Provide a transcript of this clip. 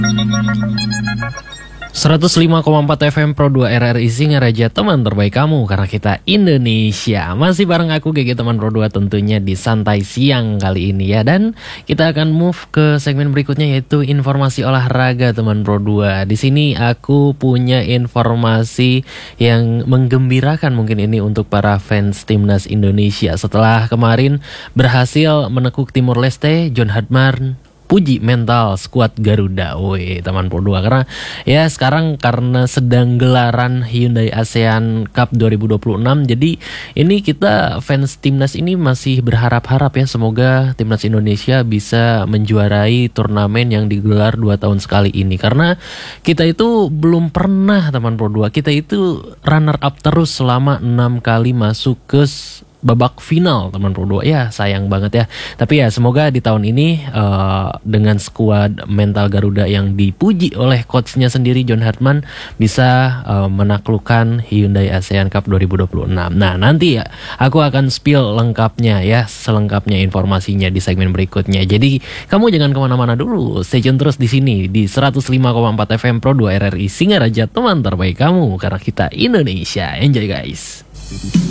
105,4 FM Pro 2 RRI Singaraja, teman terbaik kamu karena kita Indonesia. Masih bareng aku GG teman Pro 2 tentunya di Santai Siang kali ini ya. Dan kita akan move ke segmen berikutnya yaitu informasi olahraga teman Pro 2. Di sini aku punya informasi yang menggembirakan mungkin ini untuk para fans timnas Indonesia. Setelah kemarin berhasil menekuk Timur Leste, John Hartman puji mental skuad Garuda. Woi, teman Pro 2 karena ya sekarang karena sedang gelaran Hyundai ASEAN Cup 2026. Jadi ini kita fans timnas ini masih berharap-harap ya semoga timnas Indonesia bisa menjuarai turnamen yang digelar 2 tahun sekali ini. Karena kita itu belum pernah teman Pro 2, kita itu runner up terus selama 6 kali masuk ke babak final teman Pro 2. Ya sayang banget ya. Tapi ya semoga di tahun ini dengan skuad mental Garuda yang dipuji oleh coachnya sendiri John Hartman bisa menaklukkan Hyundai ASEAN Cup 2026. Nah nanti ya aku akan spill lengkapnya ya, selengkapnya informasinya di segmen berikutnya. Jadi kamu jangan kemana-mana dulu, stay tune terus di sini di 105,4 FM Pro 2 RRI Singaraja, teman terbaik kamu karena kita Indonesia. Enjoy guys.